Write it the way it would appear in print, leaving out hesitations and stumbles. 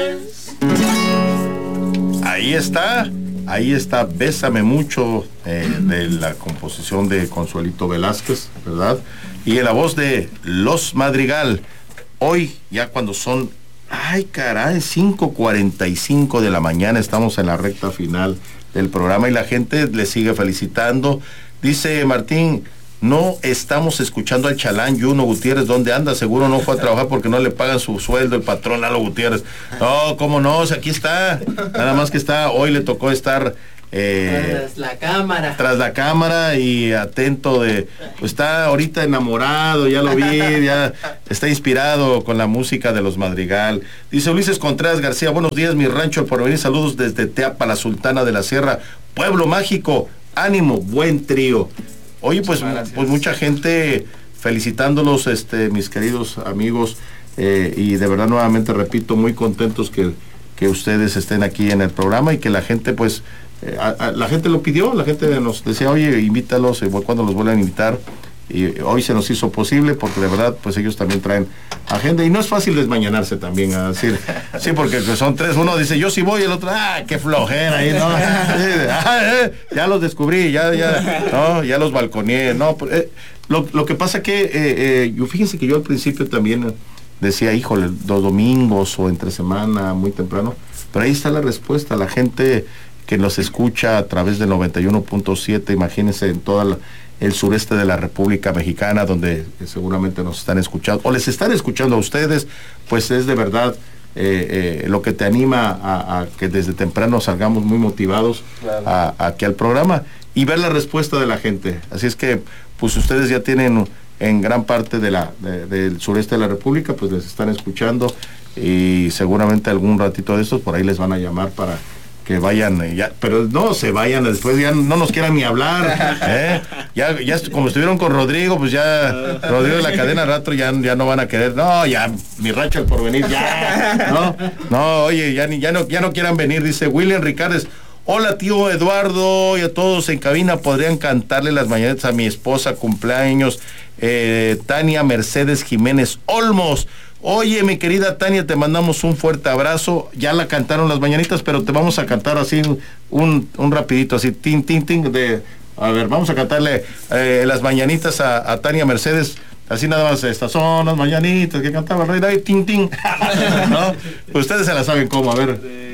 Ahí está Bésame Mucho, de la composición de Consuelito Velázquez, ¿verdad? Y en la voz de Los Madrigal. Hoy, ya cuando son, ay caray, 5:45 de la mañana, estamos en la recta final del programa y la gente le sigue felicitando. Dice Martín, no estamos escuchando al chalán Yuno Gutiérrez, ¿dónde anda? Seguro no fue a trabajar porque no le pagan su sueldo el patrón Lalo Gutiérrez. No, cómo no, o sea, aquí está, nada más que está, hoy le tocó estar tras la cámara y atento pues está ahorita enamorado, ya lo vi, ya está inspirado con la música de Los Madrigal. Dice Ulises Contreras García, buenos días, mi rancho El Porvenir, saludos desde Teapa, la Sultana de la Sierra, pueblo mágico, ánimo, buen trío. Oye, pues mucha gente felicitándolos, mis queridos amigos, y de verdad nuevamente repito, muy contentos que ustedes estén aquí en el programa y que la gente pues la gente lo pidió, la gente nos decía, oye, invítalos, cuando los vuelvan a invitar, y hoy se nos hizo posible porque de verdad pues ellos también traen agenda y no es fácil desmañanarse también a decir, sí, porque son tres, uno dice yo sí voy, el otro, qué flojera ahí, ¿no? Ya los descubrí, ya los balconeé, no, lo que pasa que fíjense que yo al principio también decía, híjole, los domingos o entre semana, muy temprano, pero ahí está la respuesta, la gente que nos escucha a través del 91.7, imagínense en todo el sureste de la República Mexicana, donde seguramente nos están escuchando, o les están escuchando a ustedes, pues es de verdad lo que te anima a que desde temprano salgamos muy motivados, claro, aquí al programa, y ver la respuesta de la gente. Así es que, pues ustedes ya tienen en gran parte del sureste de la República, pues les están escuchando, y seguramente algún ratito de estos por ahí les van a llamar para que vayan, pero no se vayan después, ya no nos quieran ni hablar, ya como estuvieron con Rodrigo, pues ya Rodrigo de la cadena rato ya no van a querer, no, ya mi rancho El Porvenir, ya, no, oye, ya no quieran venir. Dice William Ricardes, hola tío Eduardo y a todos en cabina, podrían cantarle las mañanitas a mi esposa, cumpleaños, Tania Mercedes Jiménez Olmos. Oye, mi querida Tania, te mandamos un fuerte abrazo. Ya la cantaron las mañanitas, pero te vamos a cantar así un rapidito, así, tin, tin, tin, a ver, vamos a cantarle las mañanitas a Tania Mercedes, así nada más, estas son las mañanitas que cantaba el rey David, tin, tin. ¿No? Pues ustedes se la saben cómo, a ver.